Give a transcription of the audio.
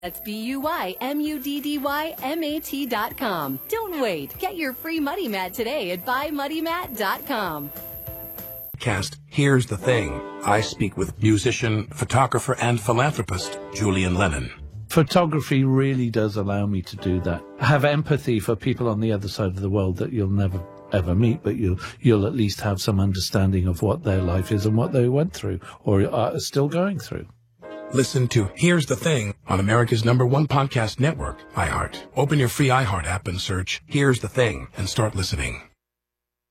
That's BUYMUDDYMAT.com. Don't wait. Get your free Muddy Mat today at buymuddymat.com. Here's the Thing. I speak with musician, photographer, and philanthropist Julian Lennon. Photography really does allow me to do that. Have empathy for people on the other side of the world that you'll never ever meet, but you'll at least have some understanding of what their life is and what they went through or are still going through. Listen to Here's the Thing on America's #1 podcast network, iHeart. Open your free iHeart app and search Here's the Thing and start listening.